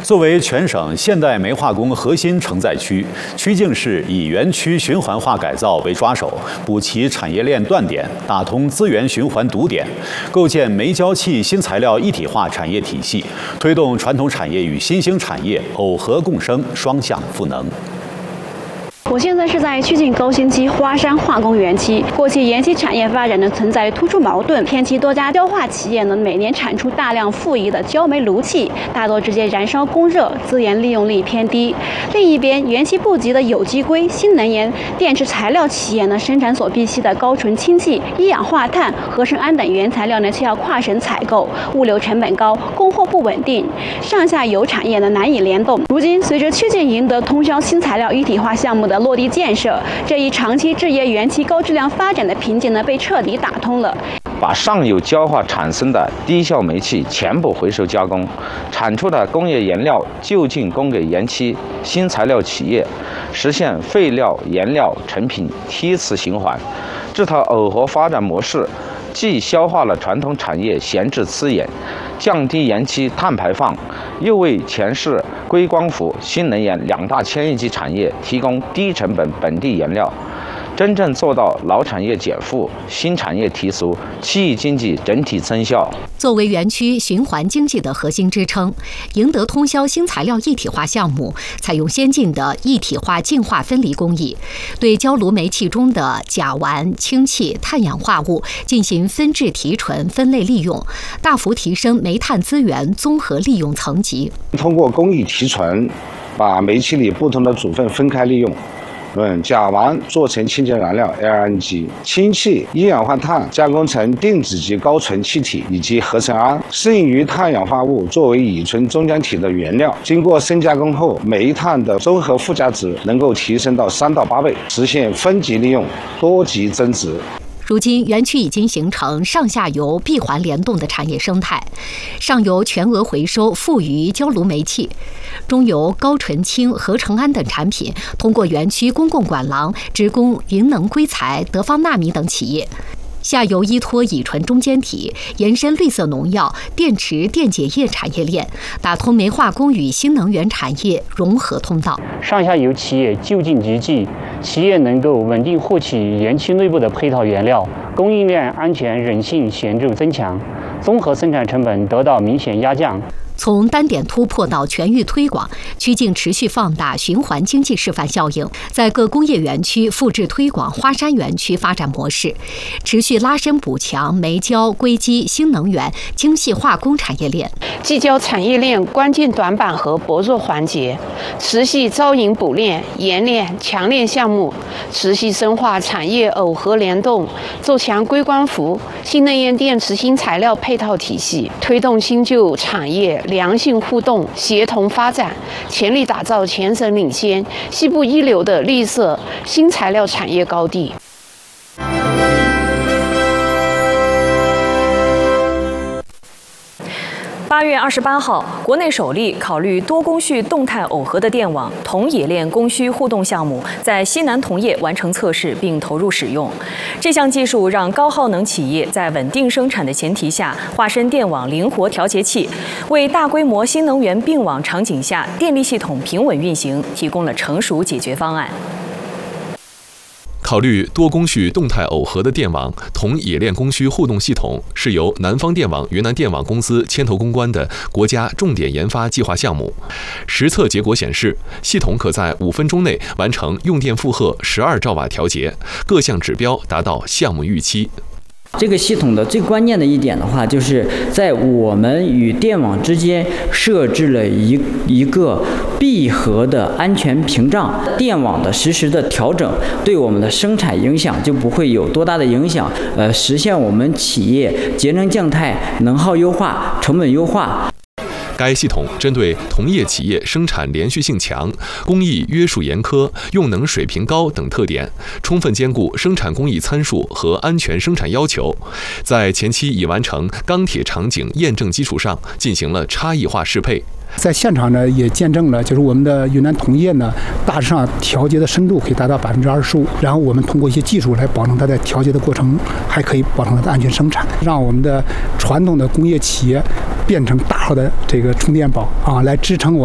作为全省现代煤化工核心承载区，曲靖市以园区循环化改造为抓手，补齐产业链断点，打通资源循环堵点，构建煤焦气新材料一体化产业体系，推动传统产业与新兴产业耦合共生、双向赋能。 我现在是在曲靖高新区花山化工园区。过去园区产业发展存在突出矛盾，片区多家焦化企业每年产出大量富余的焦煤炉气，大多直接燃烧供热，资源利用率偏低。另一边，园区布局的有机硅、新能源、电池材料企业生产所必需的高纯氢气、一氧化碳、合成氨等原材料需要跨省采购，物流成本高，供货不稳定，上下游产业难以联动。如今，随着曲靖赢得通霄新材料一体化项目的落地建设，这一长期制业园区高质量发展的瓶颈被彻底打通了。 把上游焦化产生的低效煤气全部回收加工，产出的工业原料就近供给园区新材料企业，实现废料、原料、成品梯次循环。这套耦合发展模式，既消化了传统产业闲置资源，降低园区碳排放，又为全市硅光伏、新能源两大千亿级产业提供低成本本地原料，真正做到老产业减负、新产业提速，区域经济整体增效。 作为园区循环经济的核心支撑，赢得通霄新材料一体化项目采用先进的一体化净化分离工艺，对焦炉煤气中的甲烷、氢气、碳氧化物进行分制提纯、分类利用，大幅提升煤炭资源综合利用层级。 通过工艺提纯，把煤气里不同的组分分开利用。甲烷做成清洁燃料 LNG， 氢气、一氧化碳加工成电子级高纯气体以及合成氨，剩余碳氧化物作为乙醇中间体的原料，经过深加工后，煤炭的综合附加值能够提升到3到8倍，实现分级利用、多级增值。 如今，园区已经形成上下游闭环联动的产业生态，上游全额回收富余焦炉煤气，中游高纯氢、合成氨等产品通过园区公共管廊直供云能硅材、德方纳米等企业。下游依托乙醇中间体，延伸绿色农药、电池、电解液产业链，打通煤化工与新能源产业融合通道。 上下游企业就近集聚，企业能够稳定获取园区内部的配套原料，供应链安全韧性显著增强，综合生产成本得到明显压降。 从单点突破到全域推广，曲靖持续放大循环经济示范效应，在各工业园区复制推广花山园区发展模式，持续拉伸补强煤焦、硅基、新能源、精细化工产业链， 聚焦产业链关键短板和薄弱环节，持续招引补链、研链、强链项目，持续深化产业耦合联动，做强硅光伏、新能源电池新材料配套体系，推动新旧产业良性互动、协同发展，全力打造全省领先、西部一流的绿色新材料产业高地。 8月28号，国内首例考虑多工序动态耦合的电网铜冶炼供需互动项目在西南铜业完成测试并投入使用。这项技术让高耗能企业在稳定生产的前提下，化身电网灵活调节器，为大规模新能源并网场景下电力系统平稳运行提供了成熟解决方案。 考虑多工序动态耦合的电网铜冶炼供需互动系统是由南方电网、云南电网公司牵头攻关的国家重点研发计划项目。实测结果显示，系统可在5分钟内完成用电负荷12兆瓦调节，各项指标达到项目预期。 这个系统的最关键的一点的话，就是在我们与电网之间设置了一个闭合的安全屏障，电网的实时的调整对我们的生产影响就不会有多大的影响，实现我们企业节能降碳、能耗优化、成本优化。 该系统针对同业企业生产连续性强、工艺约束严苛、用能水平高等特点，充分兼顾生产工艺参数和安全生产要求，在前期已完成钢铁场景验证基础上，进行了差异化适配。 在现场呢，也见证了就是我们的云南铜业呢，大致上调节的深度可以达到25%，然后我们通过一些技术来保证它在调节的过程还可以保证它的安全生产，让我们的传统的工业企业变成大号的这个充电宝啊，来支撑我